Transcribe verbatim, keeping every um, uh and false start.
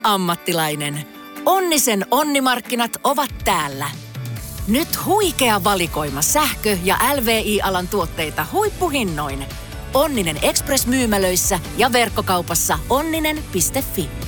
ammattilainen. Onnisen onnimarkkinat ovat täällä. Nyt huikea valikoima sähkö- ja L V I-alan tuotteita huippuhinnoin. Onninen Express-myymälöissä ja verkkokaupassa onninen piste fi.